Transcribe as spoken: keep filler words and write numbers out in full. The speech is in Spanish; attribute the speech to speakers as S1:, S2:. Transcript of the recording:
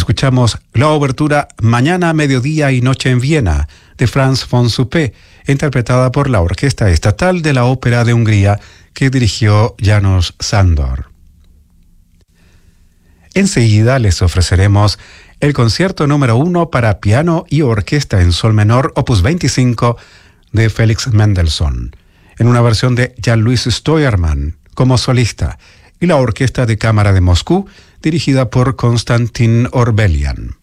S1: Escuchamos la obertura Mañana, Mediodía y Noche en Viena, de Franz von Suppé, interpretada por la Orquesta Estatal de la Ópera de Hungría, que dirigió János Sándor. Enseguida les ofreceremos el concierto número uno para piano y orquesta en sol menor, opus veinticinco, de Félix Mendelssohn, en una versión de Jan-Louis Steuermann como solista, y la Orquesta de Cámara de Moscú, dirigida por Konstantin Orbelian.